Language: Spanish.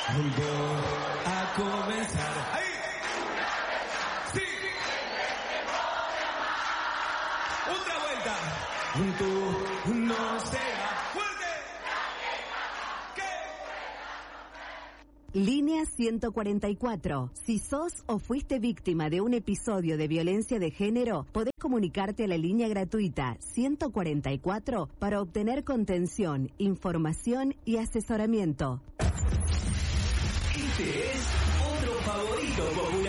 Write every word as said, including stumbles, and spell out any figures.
Junto a comenzar. ¡Ahí! ¡Sí! ¡Otra vuelta! Junto no será fuerte. ¿Qué? Línea ciento cuarenta y cuatro. Si sos o fuiste víctima de un episodio de violencia de género, podés comunicarte a la línea gratuita ciento cuarenta y cuatro para obtener contención, información y asesoramiento. Este es otro favorito popular.